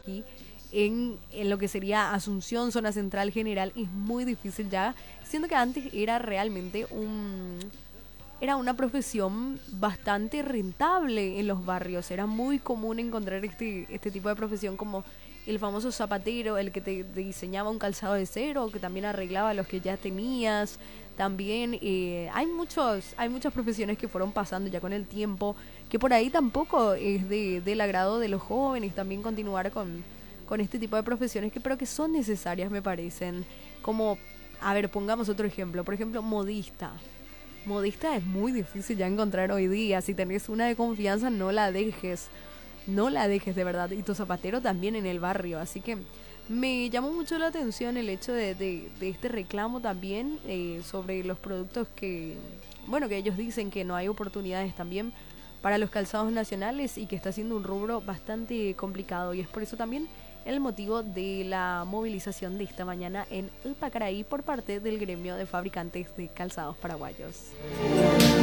aquí en lo que sería Asunción, zona central general, es muy difícil ya. Siento que antes era realmente era una profesión bastante rentable en los barrios. Era muy común encontrar este tipo de profesión como el famoso zapatero, el que te diseñaba un calzado de cero, que también arreglaba los que ya tenías. También hay muchas profesiones que fueron pasando ya con el tiempo, que por ahí tampoco es del agrado de los jóvenes también continuar con este tipo de profesiones, pero que son necesarias, me parecen. Como, a ver, pongamos otro ejemplo. Por ejemplo, modista. Modista es muy difícil ya encontrar hoy día. Si tenés una de confianza, no la dejes. No la dejes de verdad. Y tu zapatero también en el barrio. Así que me llamó mucho la atención el hecho de este reclamo también sobre los productos bueno, que ellos dicen que no hay oportunidades también para los calzados nacionales y que está siendo un rubro bastante complicado. Y es por eso también el motivo de la movilización de esta mañana en el Pacaraí por parte del gremio de fabricantes de calzados paraguayos.